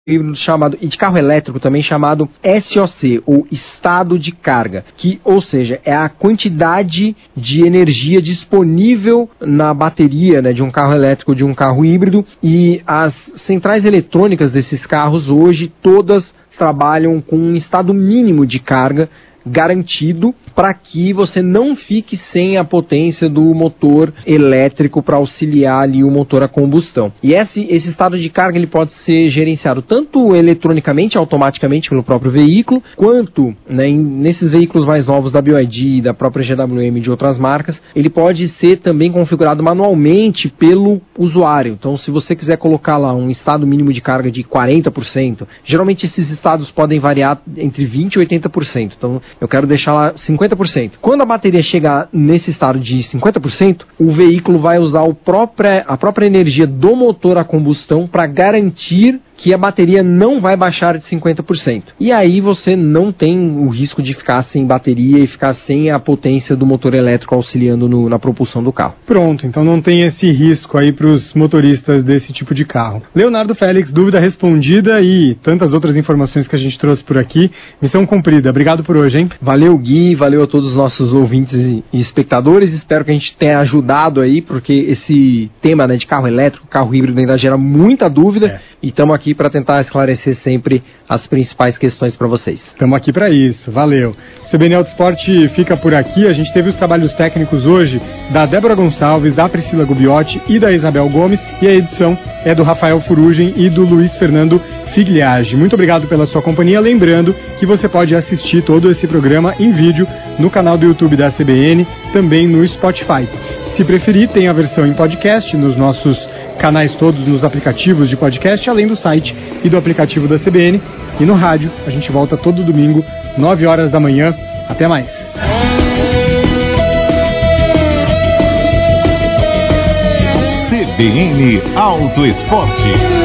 híbrido chamado, e de carro elétrico também chamado SOC, ou estado de carga, que, ou seja, é a quantidade de energia disponível na bateria, né, de um carro elétrico ou de um carro híbrido, e as centrais eletrônicas desses carros hoje todas trabalham com um estado mínimo de carga garantido para que você não fique sem a potência do motor elétrico para auxiliar ali o motor a combustão. E esse estado de carga ele pode ser gerenciado tanto eletronicamente, automaticamente pelo próprio veículo, quanto, né, nesses veículos mais novos da BYD, da própria GWM e de outras marcas, ele pode ser também configurado manualmente pelo usuário. Então, se você quiser colocar lá um estado mínimo de carga de 40%, geralmente esses estados podem variar entre 20% e 80%. Então, eu quero deixar lá 50%. Quando a bateria chegar nesse estado de 50%, o veículo vai usar a própria energia do motor a combustão para garantir que a bateria não vai baixar de 50%. E aí você não tem o risco de ficar sem bateria e ficar sem a potência do motor elétrico auxiliando na propulsão do carro. Pronto, então não tem esse risco aí para os motoristas desse tipo de carro. Leonardo Félix, dúvida respondida e tantas outras informações que a gente trouxe por aqui. Missão cumprida. Obrigado por hoje, hein? Valeu, Gui, valeu a todos os nossos ouvintes e espectadores. Espero que a gente tenha ajudado aí, porque esse tema, né, de carro elétrico, carro híbrido ainda gera muita dúvida e estamos aqui para tentar esclarecer sempre as principais questões para vocês. Estamos aqui para isso, valeu. O CBN Autosport fica por aqui. A gente teve os trabalhos técnicos hoje da Débora Gonçalves, da Priscila Gubiotti e da Isabel Gomes, e a edição é do Rafael Furugem e do Luiz Fernando Figliage. Muito obrigado pela sua companhia. Lembrando que você pode assistir todo esse programa em vídeo no canal do YouTube da CBN, também no Spotify. Se preferir, tem a versão em podcast nos nossos canais todos, nos aplicativos de podcast, além do site e do aplicativo da CBN. E no rádio, a gente volta todo domingo, 9 horas da manhã. Até mais. CBN Auto Esporte.